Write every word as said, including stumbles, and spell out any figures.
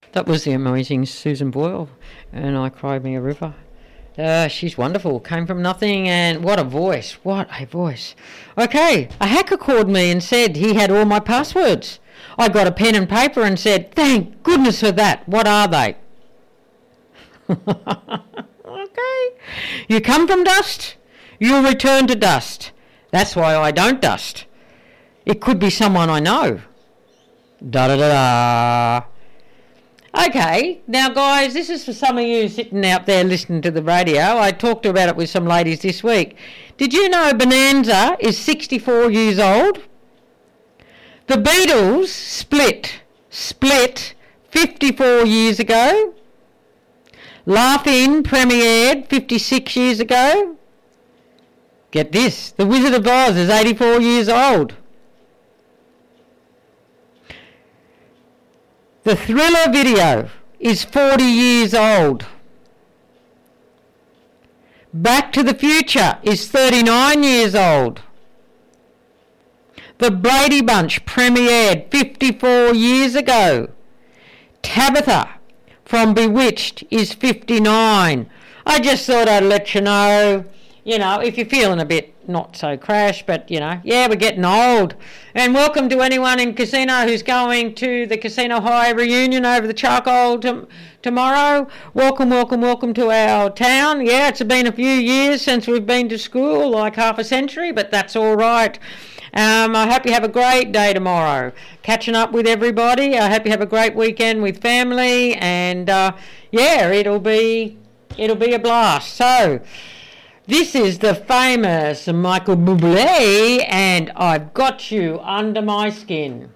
That was the amazing Susan Boyle, and I Cried Me a River. Uh, she's wonderful. Came from nothing, and what a voice. What a voice. Okay, a hacker called me and said he had all my passwords. I got a pen and paper and said, thank goodness for that. What are they? Okay. You come from dust, you'll return to dust. That's why I don't dust. It could be someone I know. Da-da-da-da. Okay, now guys, this is for some of you sitting out there listening to the radio. I talked about it with some ladies this week. Did you know Bonanza is sixty-four years old? The Beatles split, split fifty-four years ago. Laugh-In premiered fifty-six years ago. Get this, The Wizard of Oz is eighty-four years old. The Thriller video is forty years old. Back to the Future is thirty-nine years old. The Brady Bunch premiered fifty-four years ago. Tabitha from Bewitched is fifty-nine. I just thought I'd let you know, you know, if you're feeling a bit not so crash, but, you know, yeah, we're getting old. And welcome to anyone in Casino who's going to the Casino High reunion over the charcoal t- tomorrow. Welcome, welcome, welcome to our town. Yeah, it's been a few years since we've been to school, like half a century, but that's all right. Um, I hope you have a great day tomorrow. Catching up with everybody. I hope you have a great weekend with family, and uh, yeah, it'll be it'll be a blast. So, this is the famous Michael Bublé, and I've Got You Under My Skin.